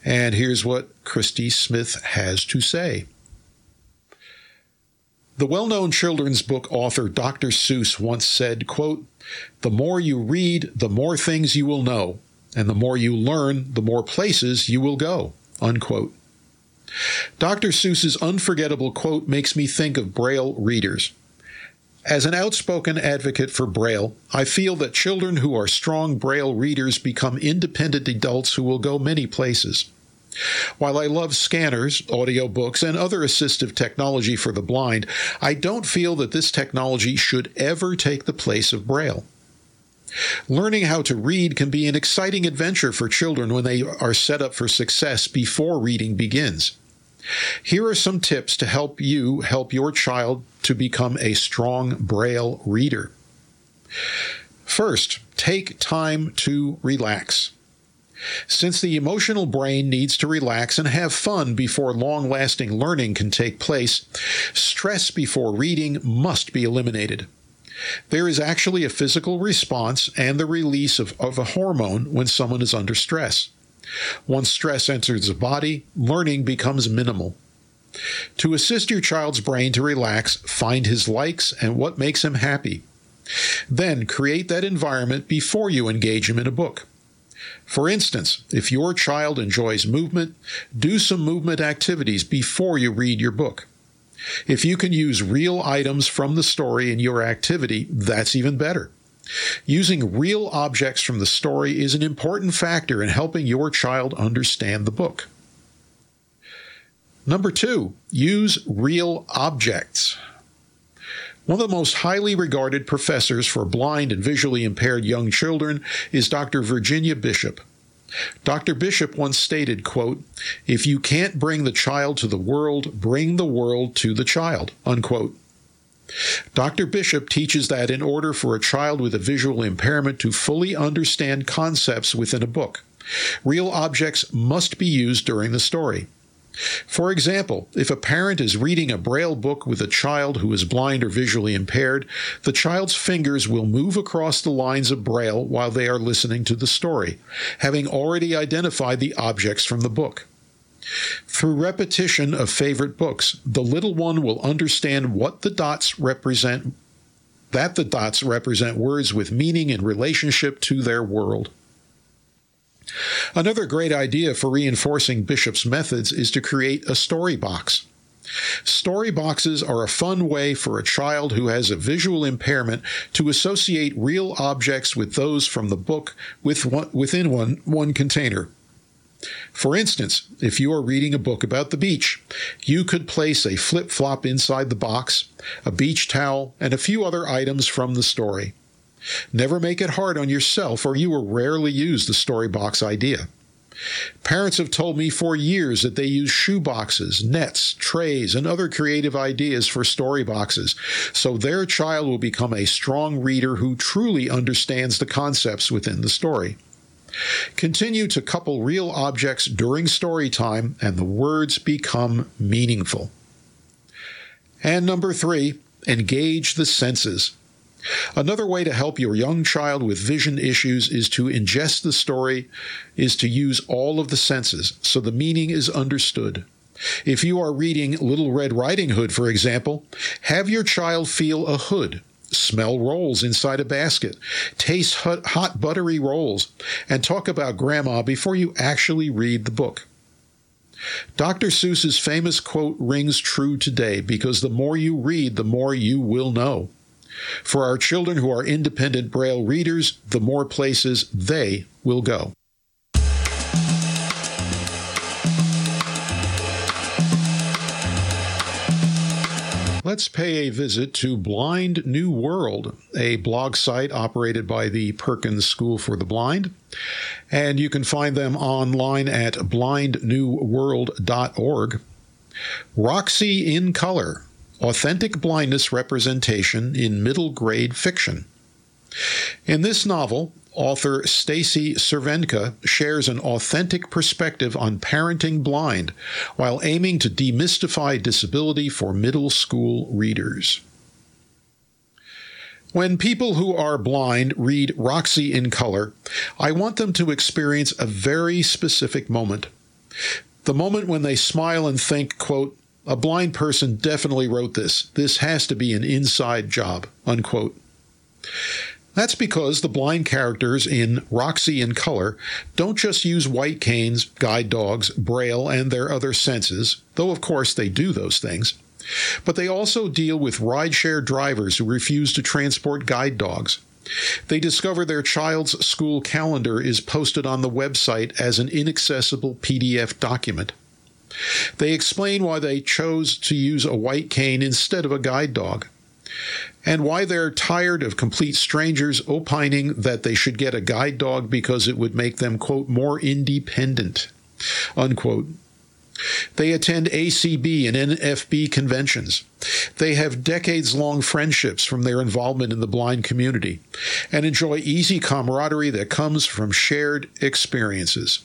And here's what Christy Smith has to say. The well-known children's book author Dr. Seuss once said, quote, "The more you read, the more things you will know, and the more you learn, the more places you will go," unquote. Dr. Seuss's unforgettable quote makes me think of Braille readers. As an outspoken advocate for Braille, I feel that children who are strong Braille readers become independent adults who will go many places. While I love scanners, audiobooks, and other assistive technology for the blind, I don't feel that this technology should ever take the place of Braille. Learning how to read can be an exciting adventure for children when they are set up for success before reading begins. Here are some tips to help you help your child to become a strong Braille reader. First, take time to relax. Since the emotional brain needs to relax and have fun before long-lasting learning can take place, stress before reading must be eliminated. There is actually a physical response and the release of a hormone when someone is under stress. Once stress enters the body, learning becomes minimal. To assist your child's brain to relax, find his likes and what makes him happy. Then create that environment before you engage him in a book. For instance, if your child enjoys movement, do some movement activities before you read your book. If you can use real items from the story in your activity, that's even better. Using real objects from the story is an important factor in helping your child understand the book. Number 2, use real objects. One of the most highly regarded professors for blind and visually impaired young children is Dr. Virginia Bishop. Dr. Bishop once stated, quote, "If you can't bring the child to the world, bring the world to the child," unquote. Dr. Bishop teaches that in order for a child with a visual impairment to fully understand concepts within a book, real objects must be used during the story. For example, if a parent is reading a Braille book with a child who is blind or visually impaired, the child's fingers will move across the lines of Braille while they are listening to the story, having already identified the objects from the book. Through repetition of favorite books, the little one will understand what the dots represent, that the dots represent words with meaning in relationship to their world. Another great idea for reinforcing Bishop's methods is to create a story box. Story boxes are a fun way for a child who has a visual impairment to associate real objects with those from the book within one container. For instance, if you are reading a book about the beach, you could place a flip-flop inside the box, a beach towel, and a few other items from the story. Never make it hard on yourself, or you will rarely use the story box idea. Parents have told me for years that they use shoe boxes, nets, trays, and other creative ideas for story boxes, so their child will become a strong reader who truly understands the concepts within the story. Continue to couple real objects during story time, and the words become meaningful. And number 3, engage the senses. Another way to help your young child with vision issues is to ingest the story, is to use all of the senses so the meaning is understood. If you are reading Little Red Riding Hood, for example, have your child feel a hood, smell rolls inside a basket, taste hot buttery rolls, and talk about Grandma before you actually read the book. Dr. Seuss's famous quote rings true today because the more you read, the more you will know. For our children who are independent Braille readers, the more places they will go. Let's pay a visit to Blind New World, a blog site operated by the Perkins School for the Blind. And you can find them online at blindnewworld.org. Roxy in Color, Authentic Blindness Representation in Middle Grade Fiction. In this novel, author Stacy Cervenka shares an authentic perspective on parenting blind while aiming to demystify disability for middle school readers. When people who are blind read Roxy in Color, I want them to experience a very specific moment. The moment when they smile and think, quote, a blind person definitely wrote this. This has to be an inside job, unquote. That's because the blind characters in Roxy in Color don't just use white canes, guide dogs, braille, and their other senses, though of course they do those things, but they also deal with rideshare drivers who refuse to transport guide dogs. They discover their child's school calendar is posted on the website as an inaccessible PDF document. They explain why they chose to use a white cane instead of a guide dog, and why they're tired of complete strangers opining that they should get a guide dog because it would make them, quote, more independent, unquote. They attend ACB and NFB conventions. They have decades-long friendships from their involvement in the blind community and enjoy easy camaraderie that comes from shared experiences.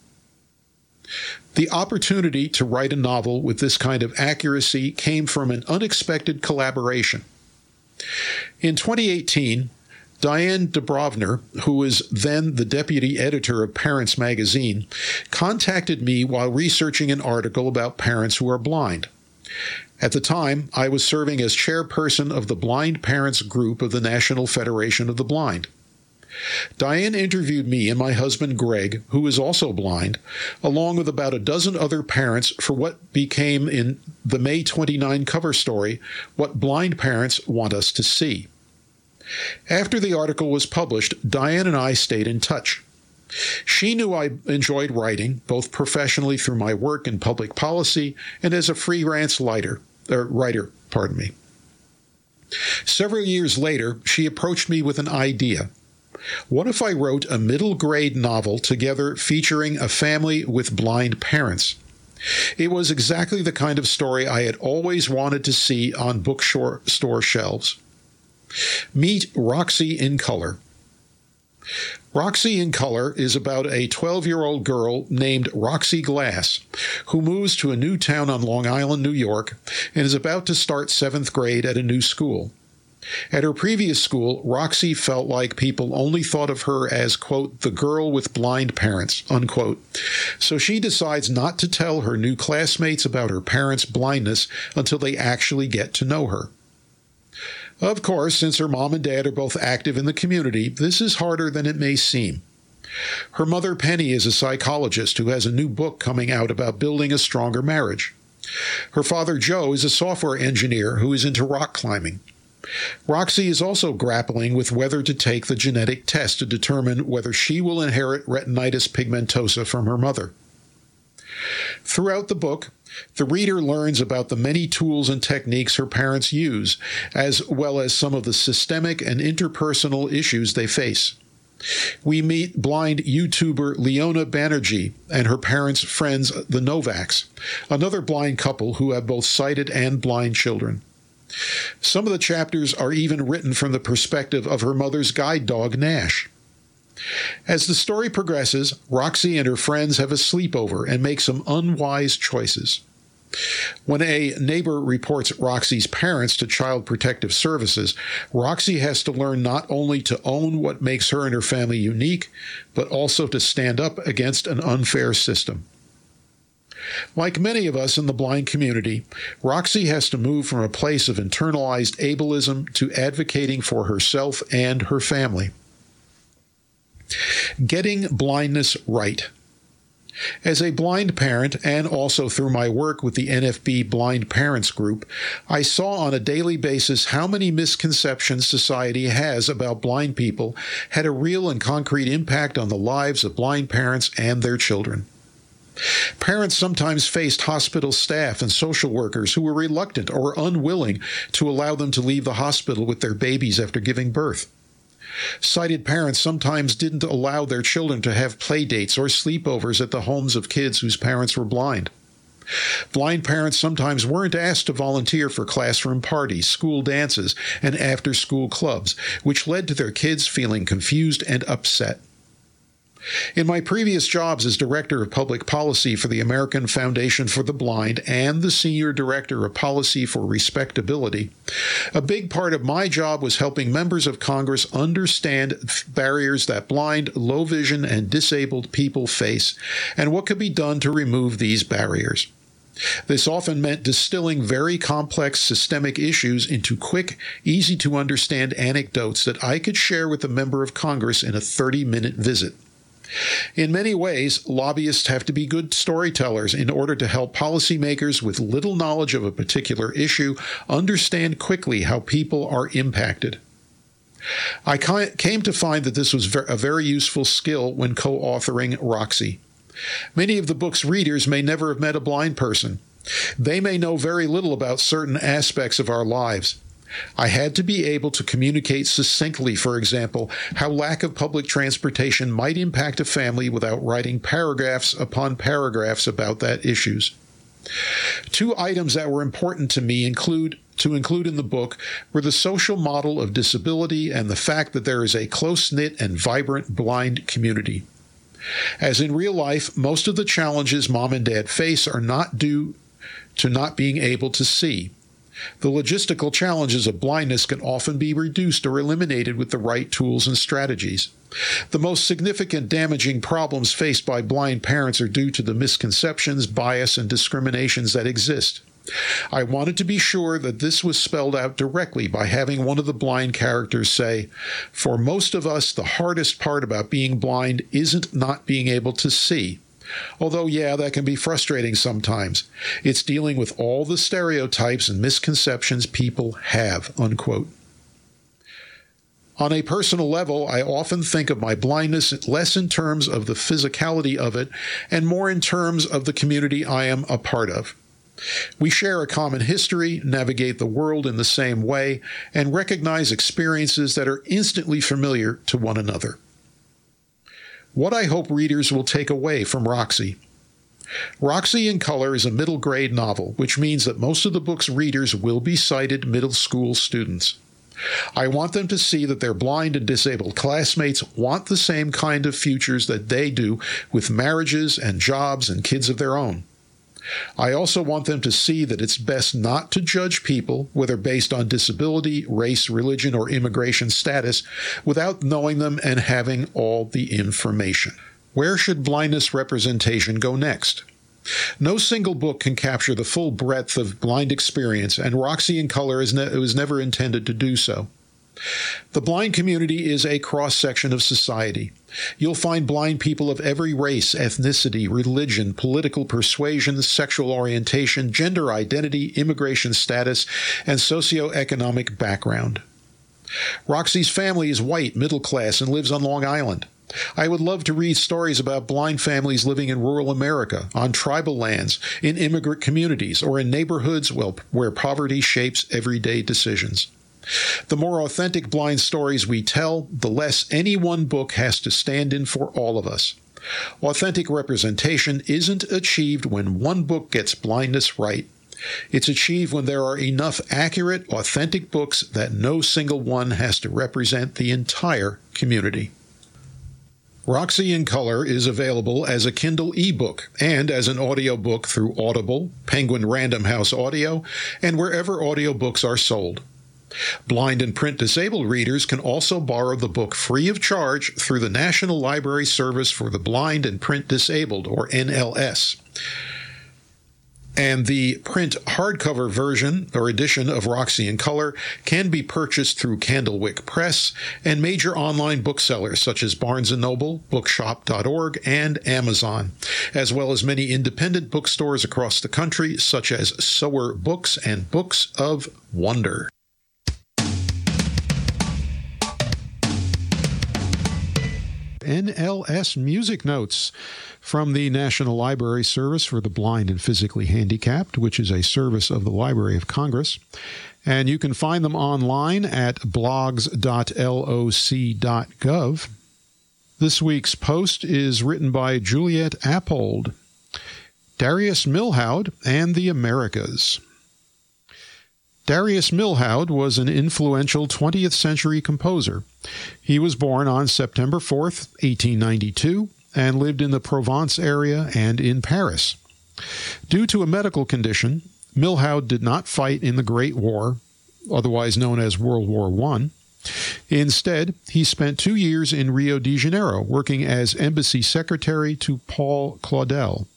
The opportunity to write a novel with this kind of accuracy came from an unexpected collaboration. In 2018, Diane Dubrovner, who was then the deputy editor of Parents magazine, contacted me while researching an article about parents who are blind. At the time, I was serving as chairperson of the Blind Parents Group of the National Federation of the Blind. Diane interviewed me and my husband Greg, who is also blind, along with about a dozen other parents for what became in the May 29 cover story, What Blind Parents Want Us to See. After the article was published, Diane and I stayed in touch. She knew I enjoyed writing, both professionally through my work in public policy and as a freelance writer. Several years later, she approached me with an idea. What if I wrote a middle-grade novel together featuring a family with blind parents? It was exactly the kind of story I had always wanted to see on bookstore shelves. Meet Roxy in Color. Roxy in Color is about a 12-year-old girl named Roxy Glass who moves to a new town on Long Island, New York, and is about to start 7th grade at a new school. At her previous school, Roxy felt like people only thought of her as, quote, the girl with blind parents, unquote. So she decides not to tell her new classmates about her parents' blindness until they actually get to know her. Of course, since her mom and dad are both active in the community, this is harder than it may seem. Her mother, Penny, is a psychologist who has a new book coming out about building a stronger marriage. Her father, Joe, is a software engineer who is into rock climbing. Roxy is also grappling with whether to take the genetic test to determine whether she will inherit retinitis pigmentosa from her mother. Throughout the book, the reader learns about the many tools and techniques her parents use, as well as some of the systemic and interpersonal issues they face. We meet blind YouTuber Leona Banerjee and her parents' friends, the Novaks, another blind couple who have both sighted and blind children. Some of the chapters are even written from the perspective of her mother's guide dog, Nash. As the story progresses, Roxy and her friends have a sleepover and make some unwise choices. When a neighbor reports Roxy's parents to Child Protective Services, Roxy has to learn not only to own what makes her and her family unique, but also to stand up against an unfair system. Like many of us in the blind community, Roxy has to move from a place of internalized ableism to advocating for herself and her family. Getting blindness right. As a blind parent, and also through my work with the NFB Blind Parents Group, I saw on a daily basis how many misconceptions society has about blind people had a real and concrete impact on the lives of blind parents and their children. Parents sometimes faced hospital staff and social workers who were reluctant or unwilling to allow them to leave the hospital with their babies after giving birth. Sighted parents sometimes didn't allow their children to have play dates or sleepovers at the homes of kids whose parents were blind. Blind parents sometimes weren't asked to volunteer for classroom parties, school dances, and after-school clubs, which led to their kids feeling confused and upset. In my previous jobs as Director of Public Policy for the American Foundation for the Blind and the Senior Director of Policy for Respectability, a big part of my job was helping members of Congress understand barriers that blind, low vision, and disabled people face and what could be done to remove these barriers. This often meant distilling very complex systemic issues into quick, easy-to-understand anecdotes that I could share with a member of Congress in a 30-minute visit. In many ways, lobbyists have to be good storytellers in order to help policymakers with little knowledge of a particular issue understand quickly how people are impacted. I came to find that this was a very useful skill when co-authoring Roxy. Many of the book's readers may never have met a blind person. They may know very little about certain aspects of our lives. I had to be able to communicate succinctly, for example, how lack of public transportation might impact a family without writing paragraphs upon paragraphs about that issues. Two items that were important to me include in the book were the social model of disability and the fact that there is a close-knit and vibrant blind community. As in real life, most of the challenges mom and dad face are not due to not being able to see. The logistical challenges of blindness can often be reduced or eliminated with the right tools and strategies. The most significant damaging problems faced by blind parents are due to the misconceptions, bias, and discriminations that exist. I wanted to be sure that this was spelled out directly by having one of the blind characters say, "For most of us, the hardest part about being blind isn't not being able to see. Although, yeah, that can be frustrating sometimes. It's dealing with all the stereotypes and misconceptions people have," unquote. On a personal level, I often think of my blindness less in terms of the physicality of it and more in terms of the community I am a part of. We share a common history, navigate the world in the same way, and recognize experiences that are instantly familiar to one another. What I hope readers will take away from Roxy. Roxy in Color is a middle grade novel, which means that most of the book's readers will be sighted middle school students. I want them to see that their blind and disabled classmates want the same kind of futures that they do, with marriages and jobs and kids of their own. I also want them to see that it's best not to judge people, whether based on disability, race, religion, or immigration status, without knowing them and having all the information. Where should blindness representation go next? No single book can capture the full breadth of blind experience, and Roxy in Color was never intended to do so. The blind community is a cross-section of society. You'll find blind people of every race, ethnicity, religion, political persuasion, sexual orientation, gender identity, immigration status, and socioeconomic background. Roxy's family is white, middle class, and lives on Long Island. I would love to read stories about blind families living in rural America, on tribal lands, in immigrant communities, or in neighborhoods where poverty shapes everyday decisions. The more authentic blind stories we tell, the less any one book has to stand in for all of us. Authentic representation isn't achieved when one book gets blindness right. It's achieved when there are enough accurate, authentic books that no single one has to represent the entire community. Roxy in Color is available as a Kindle ebook and as an audiobook through Audible, Penguin Random House Audio, and wherever audiobooks are sold. Blind and print disabled readers can also borrow the book free of charge through the National Library Service for the Blind and Print Disabled, or NLS. And the print hardcover version or edition of Roxy in Color can be purchased through Candlewick Press and major online booksellers such as Barnes & Noble, Bookshop.org, and Amazon, as well as many independent bookstores across the country such as Sower Books and Books of Wonder. NLS Music Notes from the National Library Service for the Blind and Physically Handicapped, which is a service of the Library of Congress. And you can find them online at blogs.loc.gov. This week's post is written by Juliet Appold, Darius Milhaud, and the Americas. Darius Milhaud was an influential 20th century composer. He was born on September 4th, 1892, and lived in the Provence area and in Paris. Due to a medical condition, Milhaud did not fight in the Great War, otherwise known as World War I. Instead, he spent 2 years in Rio de Janeiro working as embassy secretary to Paul Claudel.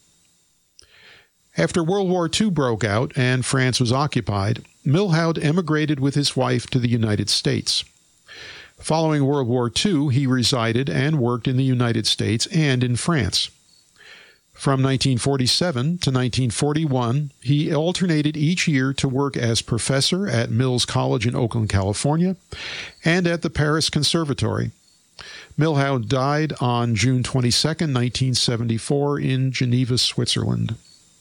After World War II broke out and France was occupied, Milhaud emigrated with his wife to the United States. Following World War II, he resided and worked in the United States and in France. From 1947 to 1941, he alternated each year to work as professor at Mills College in Oakland, California, and at the Paris Conservatory. Milhaud died on June 22, 1974, in Geneva, Switzerland.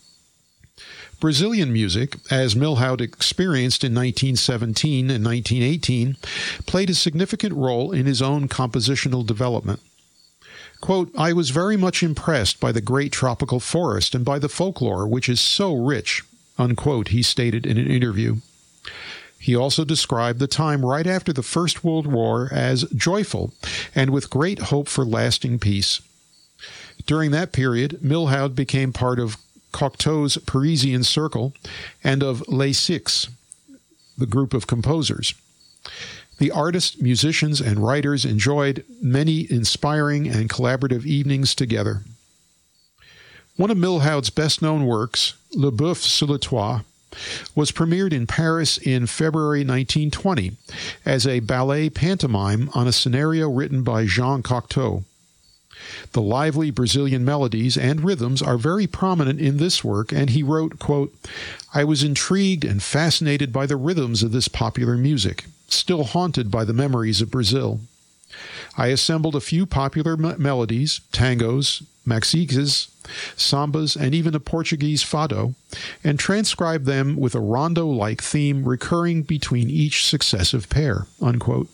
Brazilian music, as Milhaud experienced in 1917 and 1918, played a significant role in his own compositional development. Quote, "I was very much impressed by the great tropical forest and by the folklore, which is so rich," unquote, he stated in an interview. He also described the time right after the First World War as joyful and with great hope for lasting peace. During that period, Milhaud became part of Cocteau's Parisian Circle and of Les Six, the group of composers. The artists, musicians, and writers enjoyed many inspiring and collaborative evenings together. One of Milhaud's best-known works, Le Boeuf sur le Toit, was premiered in Paris in February 1920 as a ballet pantomime on a scenario written by Jean Cocteau. The lively Brazilian melodies and rhythms are very prominent in this work, and he wrote, quote, "I was intrigued and fascinated by the rhythms of this popular music, still haunted by the memories of Brazil. I assembled a few popular melodies, tangos, maxixes, sambas, and even a Portuguese fado, and transcribed them with a rondo-like theme recurring between each successive pair," unquote.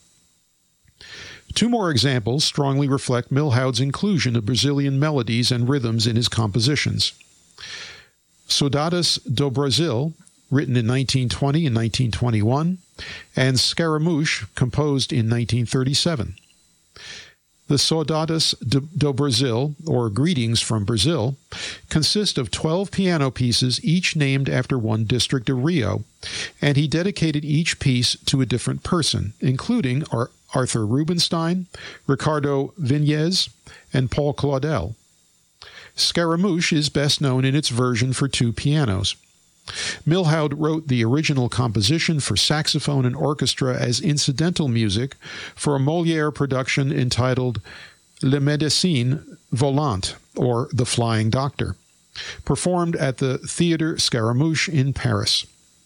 Two more examples strongly reflect Milhaud's inclusion of Brazilian melodies and rhythms in his compositions. Saudades do Brasil, written in 1920 and 1921, and Scaramouche, composed in 1937. The Saudades do Brasil, or Greetings from Brazil, consist of 12 piano pieces, each named after one district of Rio, and he dedicated each piece to a different person, including Arthur Rubinstein, Ricardo Vinhas, and Paul Claudel. Scaramouche is best known in its version for 2 pianos. Milhaud wrote the original composition for saxophone and orchestra as incidental music for a Molière production entitled Le Médecin Volant, or The Flying Doctor, performed at the Theatre Scaramouche in Paris.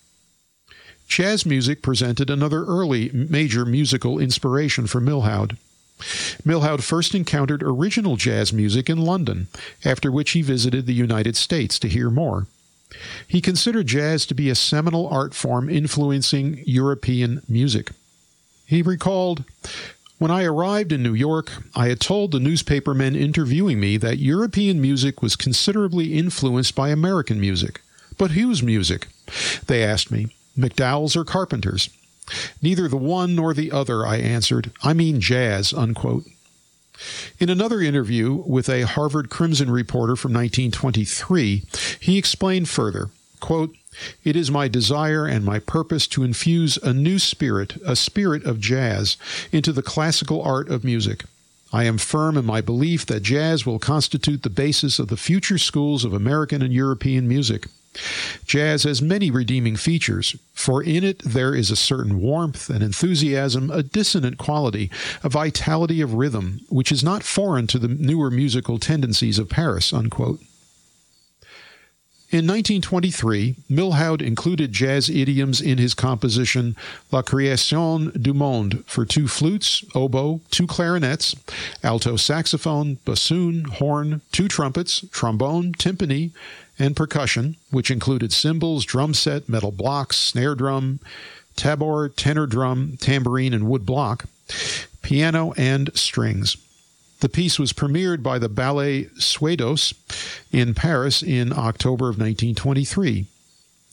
Jazz music presented another early major musical inspiration for Milhaud. Milhaud first encountered original jazz music in London, after which he visited the United States to hear more. He considered jazz to be a seminal art form influencing European music. He recalled, "When I arrived in New York, I had told the newspaper men interviewing me that European music was considerably influenced by American music. But whose music? They asked me. McDowell's or Carpenter's? Neither the one nor the other, I answered. I mean jazz," unquote. In another interview with a Harvard Crimson reporter from 1923, he explained further, quote, "It is my desire and my purpose to infuse a new spirit, a spirit of jazz, into the classical art of music. I am firm in my belief that jazz will constitute the basis of the future schools of American and European music. Jazz has many redeeming features, for in it there is a certain warmth and enthusiasm, a dissonant quality, a vitality of rhythm, which is not foreign to the newer musical tendencies of Paris," unquote. In 1923, Milhaud included jazz idioms in his composition La Création du Monde for 2 flutes, oboe, 2 clarinets, alto saxophone, bassoon, horn, 2 trumpets, trombone, timpani, and percussion, which included cymbals, drum set, metal blocks, snare drum, tabor, tenor drum, tambourine, and wood block, piano, and strings. The piece was premiered by the Ballet Suédois in Paris in October of 1923.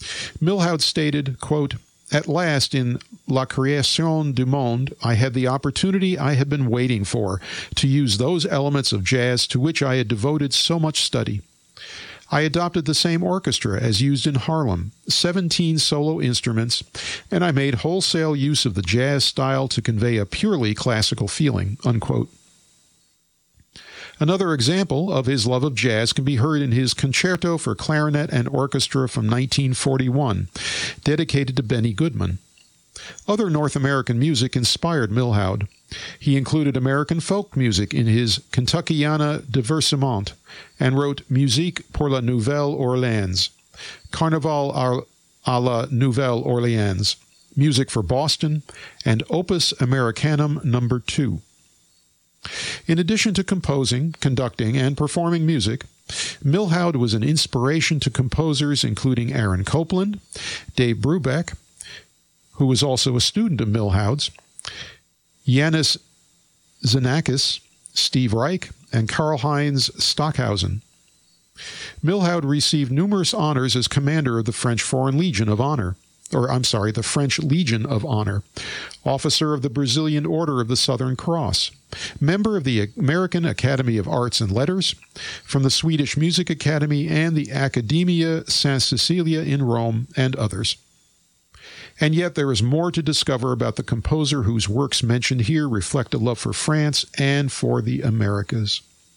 Milhaud stated, quote, "At last, in La Création du Monde, I had the opportunity I had been waiting for to use those elements of jazz to which I had devoted so much study. I adopted the same orchestra as used in Harlem, 17 solo instruments, and I made wholesale use of the jazz style to convey a purely classical feeling," unquote. Another example of his love of jazz can be heard in his Concerto for Clarinet and Orchestra from 1941, dedicated to Benny Goodman. Other North American music inspired Milhaud. He included American folk music in his Kentuckiana Diversement and wrote Musique pour la Nouvelle Orléans, Carnaval à la Nouvelle Orléans, Music for Boston, and Opus Americanum No. 2. In addition to composing, conducting, and performing music, Milhaud was an inspiration to composers including Aaron Copland, Dave Brubeck, who was also a student of Milhaud's, Yanis Xenakis, Steve Reich, and Karl-Heinz Stockhausen. Milhaud received numerous honors as commander of the French Foreign Legion of Honor, the French Legion of Honor, officer of the Brazilian Order of the Southern Cross, member of the American Academy of Arts and Letters, from the Swedish Music Academy and the Accademia San Cecilia in Rome, and others. And yet there is more to discover about the composer whose works mentioned here reflect a love for France and for the Americas.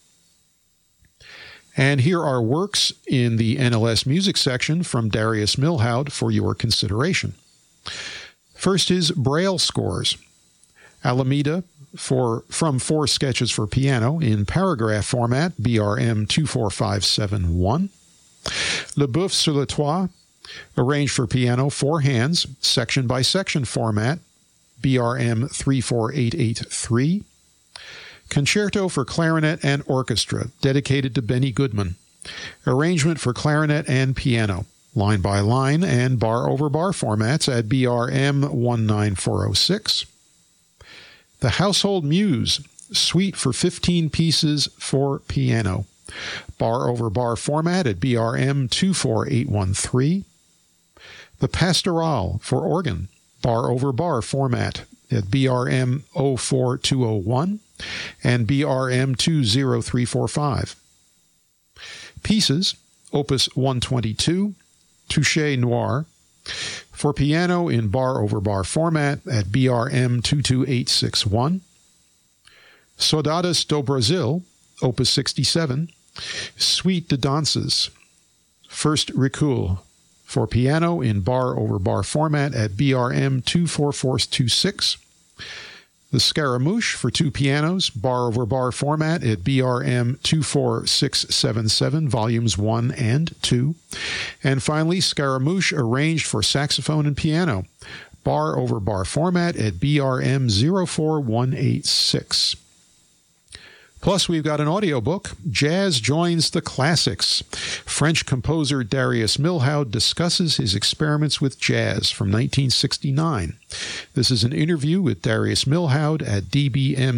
And here are works in the NLS Music section from Darius Milhaud for your consideration. First is Braille scores. Alameda from 4 sketches for piano in paragraph format, BRM 24571. Le Boeuf sur le Toit, arranged for piano 4 hands, section by section format, BRM 34883. Concerto for Clarinet and Orchestra, dedicated to Benny Goodman. Arrangement for clarinet and piano, line by line and bar over bar formats at BRM 19406. The Household Muse, suite for 15 pieces for piano, bar over bar format at BRM 24813. The Pastoral for organ, bar over bar format at BRM 04201 and BRM 20345. Pieces, Opus 122, Touché Noir, for piano in bar over bar format at BRM 22861. Saudades do Brasil, Opus 67, Suite de Danses, first recul, for piano in bar over bar format at BRM 24426. The Scaramouche for 2 pianos, bar over bar format at BRM 24677, volumes 1 and 2. And finally, Scaramouche arranged for saxophone and piano, bar over bar format at BRM 04186. Plus, we've got an audiobook, Jazz Joins the Classics. French composer Darius Milhaud discusses his experiments with jazz from 1969. This is an interview with Darius Milhaud at DBM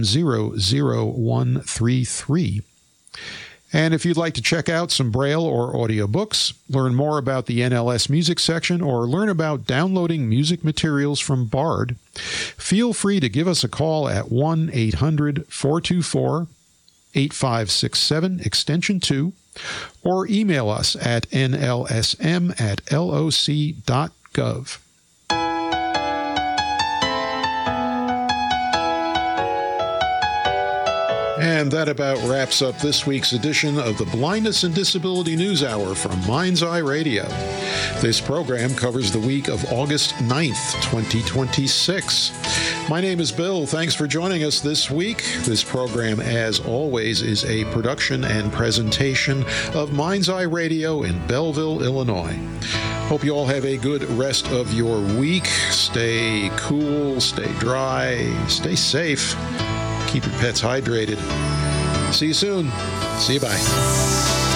00133. And if you'd like to check out some Braille or audiobooks, learn more about the NLS Music section, or learn about downloading music materials from Bard, feel free to give us a call at 1-800-424-8567, extension 2, or email us at nlsm@loc.gov. And that about wraps up this week's edition of the Blindness and Disability News Hour from Mind's Eye Radio. This program covers the week of August 9th, 2026. My name is Bill. Thanks for joining us this week. This program, as always, is a production and presentation of Mind's Eye Radio in Belleville, Illinois. Hope you all have a good rest of your week. Stay cool, stay dry, stay safe. Keep your pets hydrated. See you soon. See you. Bye.